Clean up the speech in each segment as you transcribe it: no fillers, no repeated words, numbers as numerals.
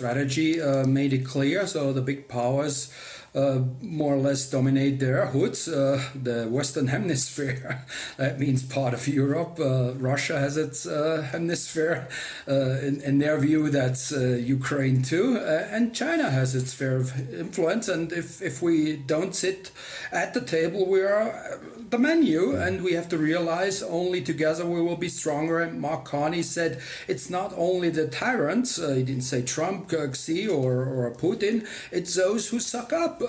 strategy made it clear. So the big powers more or less dominate their hoods. The Western Hemisphere, that means part of Europe. Russia has its hemisphere. In their view, that's Ukraine too. And China has its sphere of influence. And if we don't sit at the table, we are the menu, and we have to realize only together we will be stronger. And Mark Carney said it's not only the tyrants, he didn't say Trump, Xi or Putin, it's those who suck up.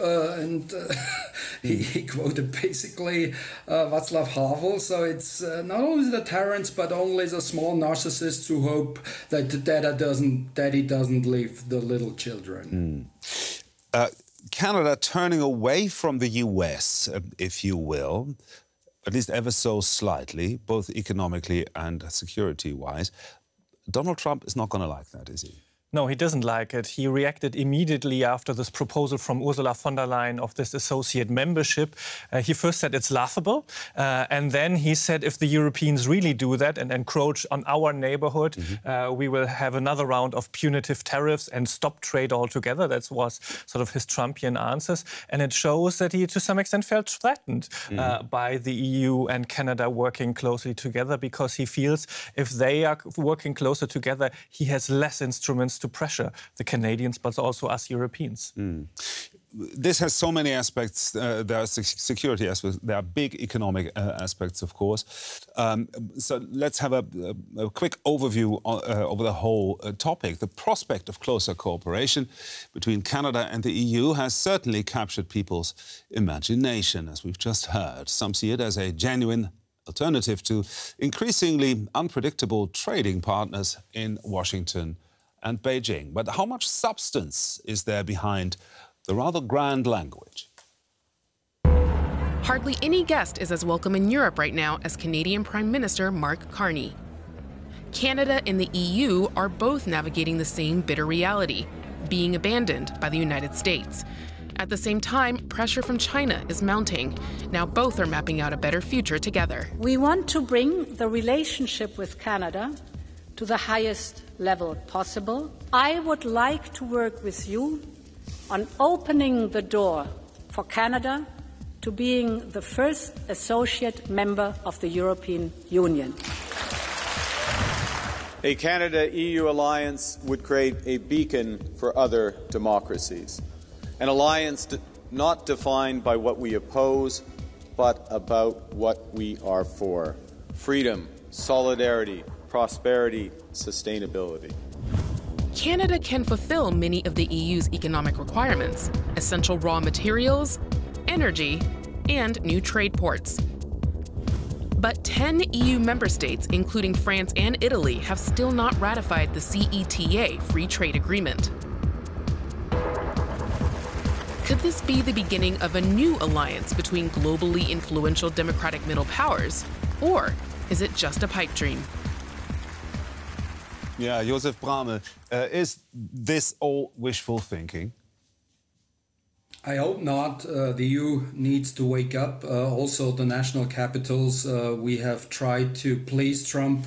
He quoted basically Václav Havel. So it's not only the tyrants, but only the small narcissists who hope that daddy doesn't leave the little children. Canada turning away from the US, if you will, at least ever so slightly, both economically and security-wise. Donald Trump is not going to like that, is he? No, he doesn't like it. He reacted immediately after this proposal from Ursula von der Leyen of this associate membership. He first said it's laughable. And then he said if the Europeans really do that and encroach on our neighborhood, we will have another round of punitive tariffs and stop trade altogether. That was sort of his Trumpian answers. And it shows that he, to some extent, felt threatened by the EU and Canada working closely together, because he feels if they are working closer together, he has less instruments to pressure the Canadians, but also us Europeans. This has so many aspects. There are security aspects. There are big economic aspects, of course. So let's have a quick overview over the whole topic. The prospect of closer cooperation between Canada and the EU has certainly captured people's imagination, as we've just heard. Some see it as a genuine alternative to increasingly unpredictable trading partners in Washington and Beijing. But how much substance is there behind the rather grand language? Hardly any guest is as welcome in Europe right now as Canadian Prime Minister Mark Carney. Canada and the EU are both navigating the same bitter reality, being abandoned by the United States. At the same time, pressure from China is mounting. Now both are mapping out a better future together. We want to bring the relationship with Canada to the highest level possible. I would like to work with you on opening the door for Canada to being the first associate member of the European Union. A Canada-EU alliance would create a beacon for other democracies. An alliance not defined by what we oppose, but about what we are for. Freedom, solidarity, prosperity, sustainability. Canada can fulfill many of the EU's economic requirements: essential raw materials, energy, and new trade ports. But 10 EU member states, including France and Italy, have still not ratified the CETA free trade agreement. Could this be the beginning of a new alliance between globally influential democratic middle powers? Or is it just a pipe dream? Yeah, Josef Bramel, is this all wishful thinking? I hope not. The EU needs to wake up. Also, the national capitals, we have tried to please Trump.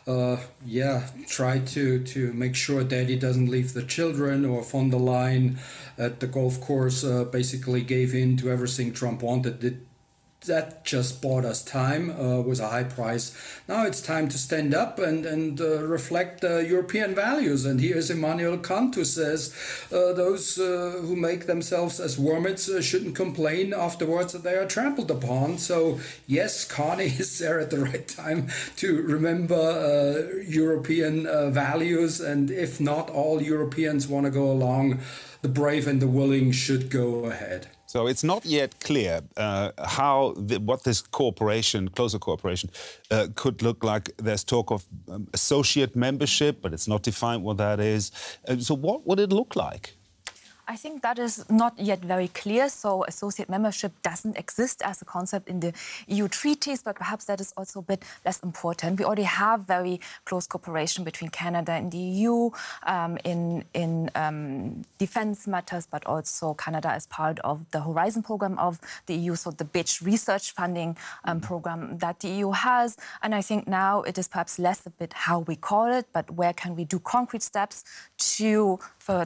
Try to make sure that he doesn't leave the children, or von der Leyen at the golf course basically gave in to everything Trump wanted. That just bought us time with a high price. Now it's time to stand up and reflect European values. And here's Immanuel Kant, who says those who make themselves as wormits shouldn't complain afterwards that they are trampled upon. So yes, Carney is there at the right time to remember European values. And if not all Europeans want to go along, the brave and the willing should go ahead. So it's not yet clear what this cooperation, closer cooperation, could look like. There's talk of associate membership, but it's not defined what that is. So what would it look like? I think that is not yet very clear. So associate membership doesn't exist as a concept in the EU treaties, but perhaps that is also a bit less important. We already have very close cooperation between Canada and the EU in defense matters, but also Canada is part of the Horizon program of the EU, so the BITS research funding program that the EU has. And I think now it is perhaps less a bit how we call it, but where can we do concrete steps to